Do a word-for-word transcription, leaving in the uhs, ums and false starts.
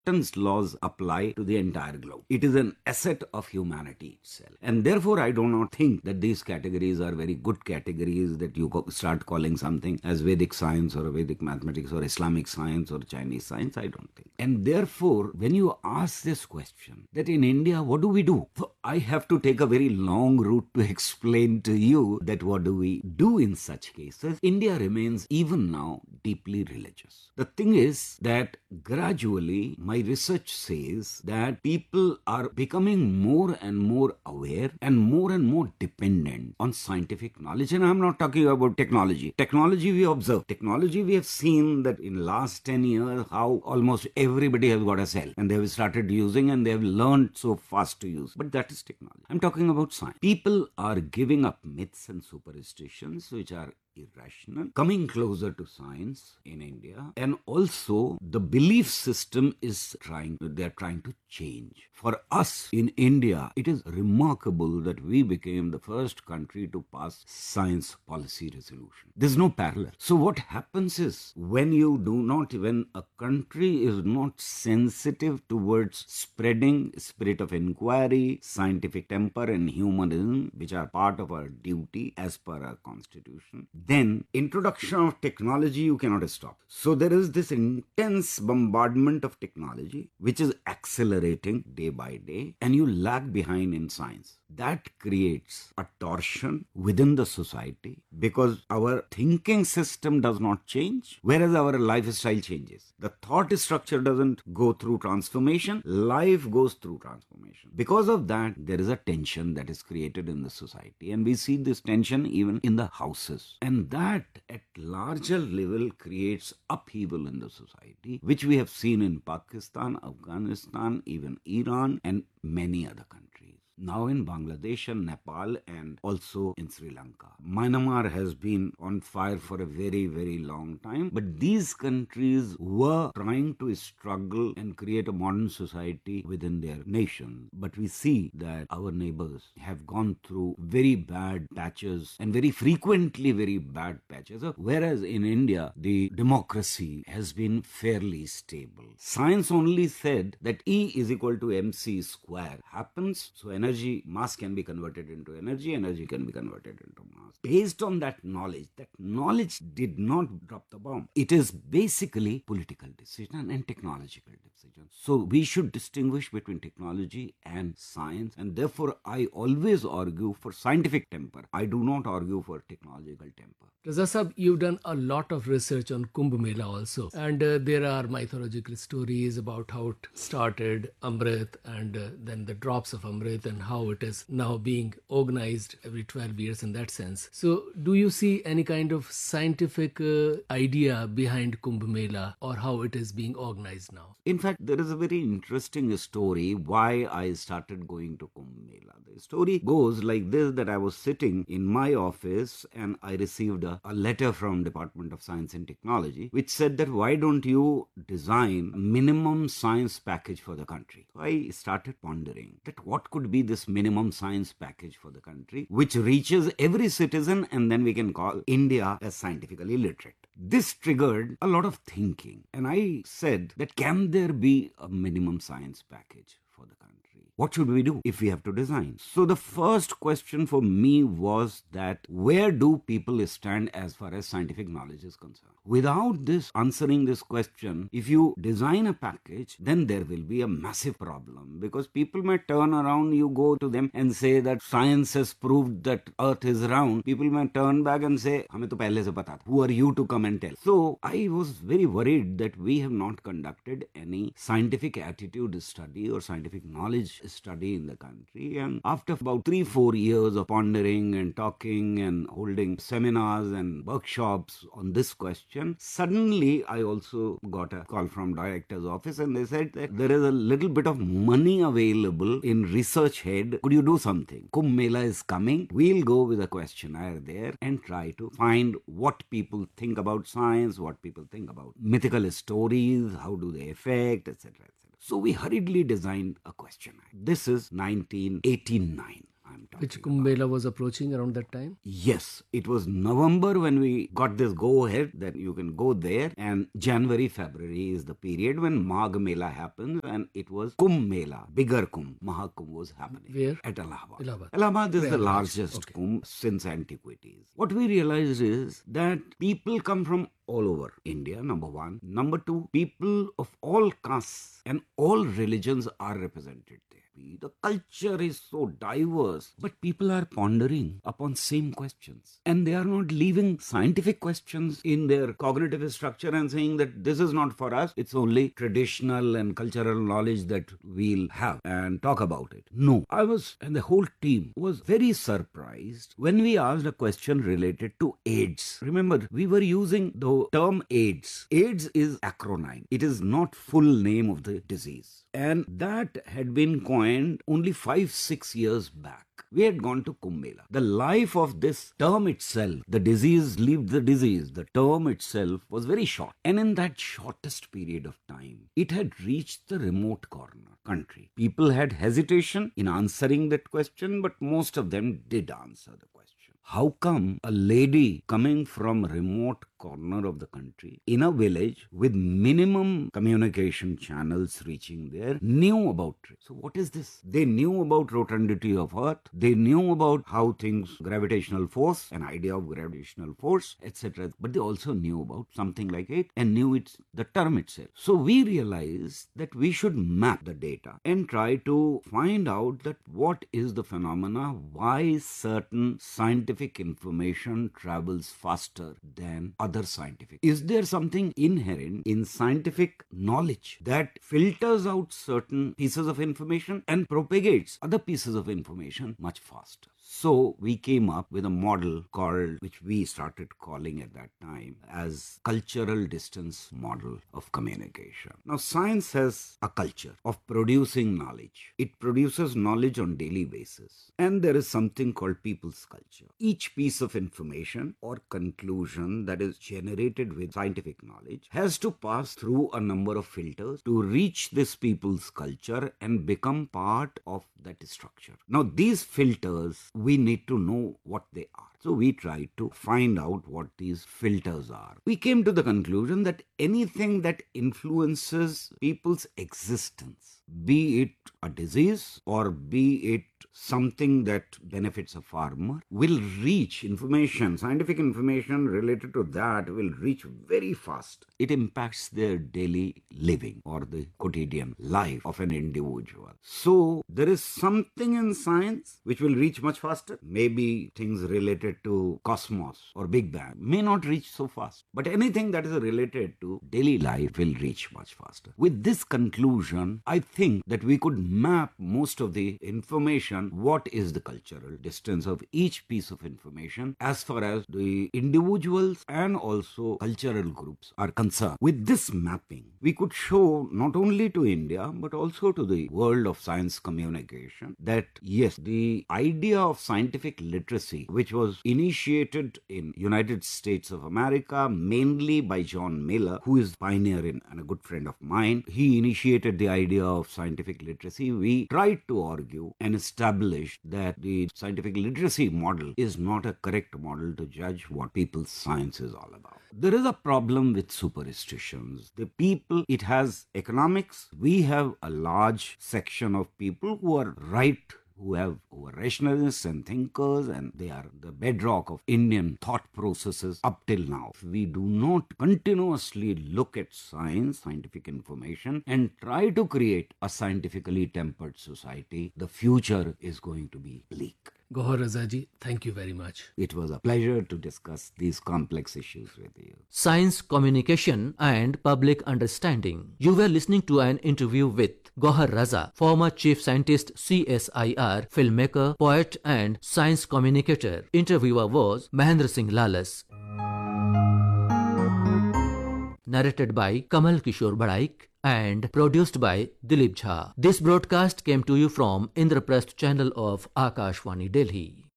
Newton's laws apply to the entire globe. It is an asset of humanity itself. And therefore, I do not think that these categories are very good categories that you start calling something as Vedic science or Vedic mathematics or Islamic science or Chinese science. I don't think. And therefore, when you ask this question, that in India, what do we do? So I have to take a very long route to explain to you that what do we do in such cases. India remains even now deeply religious. The thing is that gradually my research says that people are becoming more and more aware and more and more dependent on scientific knowledge. And I'm not talking about technology. Technology we observe. Technology we have seen that in last ten years how almost everybody has got a cell and they have started using and they have learned so fast to use. But that is technology. I'm talking about science. People are giving up myths and superstitions which are irrational, coming closer to science in India, and also the belief system is trying, they're trying to change. For us in India, it is remarkable that we became the first country to pass science policy resolution. There's no parallel. So what happens is when you do not, when a country is not sensitive towards spreading spirit of inquiry, scientific temper and humanism, which are part of our duty as per our constitution, then introduction of technology you cannot stop. So there is this intense bombardment of technology which is accelerating day by day, and you lag behind in science. That creates a torsion within the society because our thinking system does not change, whereas our lifestyle changes. The thought structure doesn't go through transformation, life goes through transformation. Because of that, there is a tension that is created in the society, and we see this tension even in the houses. And that at larger level creates upheaval in the society, which we have seen in Pakistan, Afghanistan, even Iran, and many other countries. Now in Bangladesh and Nepal and also in Sri Lanka. Myanmar has been on fire for a very, very long time. But these countries were trying to struggle and create a modern society within their nation. But we see that our neighbors have gone through very bad patches and very frequently very bad patches. Whereas in India, the democracy has been fairly stable. Science only said that E is equal to mc square happens. So energy Energy, mass can be converted into energy, energy can be converted into mass. Based on that knowledge, that knowledge did not drop the bomb. It is basically political decision and technological decision. So we should distinguish between technology and science, and therefore I always argue for scientific temper. I do not argue for technological temper. Raza Sahab, you've done a lot of research on Kumbh Mela also, and uh, there are mythological stories about how it started, Amrit, and uh, then the drops of Amrit, and how it is now being organized every twelve years in that sense. So do you see any kind of scientific uh, idea behind Kumbh Mela or how it is being organized now? In fact, there is a very interesting story why I started going to Kumbh Mela. The story goes like this, that I was sitting in my office and I received a, a letter from Department of Science and Technology which said that why don't you design a minimum science package for the country. So I started pondering that what could be this minimum science package for the country which reaches every citizen, and then we can call India as scientifically literate. This triggered a lot of thinking, and I said that can there be a minimum science package for the country? What should we do if we have to design? So the first question for me was that where do people stand as far as scientific knowledge is concerned? Without this answering this question, if you design a package, then there will be a massive problem because people may turn around, you go to them and say that science has proved that earth is round. People may turn back and say, Hame to pehle se pata tha. Who are you to come and tell? So I was very worried that we have not conducted any scientific attitude study or scientific knowledge study in the country. And after about three, four years of pondering and talking and holding seminars and workshops on this question, suddenly I also got a call from director's office and they said that there is a little bit of money available in research head. Could you do something? Kumbh Mela is coming. We'll go with a questionnaire there and try to find what people think about science, what people think about mythical stories, how do they affect, et cetera, et cetera. So we hurriedly designed a questionnaire. This is nineteen eighty-nine. I'm talking Which Kumbh Mela was approaching around that time? Yes, it was November when we got this go ahead that you can go there, and January, February is the period when Magh Mela happens, and it was Kumbh Mela, bigger Kumbh, Mahakumbh was happening. Where? At Allahabad. Allahabad. Allahabad is the Prayagraj. largest Okay. Kumbh since antiquities. What we realized is that people come from all over India, number one. Number two, people of all castes and all religions are represented there. The culture is so diverse, but people are pondering upon same questions, and they are not leaving scientific questions in their cognitive structure and saying that this is not for us, it's only traditional and cultural knowledge that we'll have and talk about it. No, I was, and the whole team was very surprised when we asked a question related to AIDS. Remember, we were using the term AIDS. AIDS is acronym. It is not full name of the disease. And that had been coined only five, six years back. We had gone to Kumbh Mela. The life of this term itself, the disease lived the disease, the term itself was very short. And in that shortest period of time, it had reached the remote corner country. People had hesitation in answering that question, but most of them did answer the question. How come a lady coming from remote corner of the country in a village with minimum communication channels reaching there knew about it? So what is this? They knew about rotundity of earth. They knew about how things, gravitational force, an idea of gravitational force, et cetera. But they also knew about something like it and knew it's the term itself. So we realized that we should map the data and try to find out that what is the phenomena, why certain scientific information travels faster than other scientific. Is there something inherent in scientific knowledge that filters out certain pieces of information and propagates other pieces of information much faster? So we came up with a model called, which we started calling at that time as cultural distance model of communication. Now science has a culture of producing knowledge. It produces knowledge on daily basis. And there is something called people's culture. Each piece of information or conclusion that is generated with scientific knowledge has to pass through a number of filters to reach this people's culture and become part of that structure. Now these filters, we need to know what they are. So we tried to find out what these filters are. We came to the conclusion that anything that influences people's existence, be it a disease or be it something that benefits a farmer, will reach information, scientific information related to that will reach very fast. It impacts their daily living or the quotidian life of an individual. So there is something in science which will reach much faster. Maybe things related to cosmos or Big Bang may not reach so fast, but anything that is related to daily life will reach much faster. With this conclusion, I think that we could map most of the information, what is the cultural distance of each piece of information as far as the individuals and also cultural groups are concerned. With this mapping, we could show not only to India but also to the world of science communication that yes, the idea of scientific literacy, which was initiated in United States of America mainly by John Miller, who is pioneer in, and a good friend of mine, he initiated the idea of scientific literacy. We tried to argue and establish that the scientific literacy model is not a correct model to judge what people's science is all about. There is a problem with superstitions. The people, it has economics. We have a large section of people who are right, who have who are rationalists and thinkers, and they are the bedrock of Indian thought processes up till now. If we do not continuously look at science, scientific information, and try to create a scientifically tempered society, the future is going to be bleak. Gohar Raza ji, thank you very much. It was a pleasure to discuss these complex issues with you. Science Communication and Public Understanding. You were listening to an interview with Gohar Raza, former Chief Scientist C S I R, filmmaker, poet and science communicator. Interviewer was Mahendra Singh Lalas. Narrated by Kamal Kishore Badaik and produced by Dilip Jha. This broadcast came to you from Indraprasth channel of Akashvani, Delhi.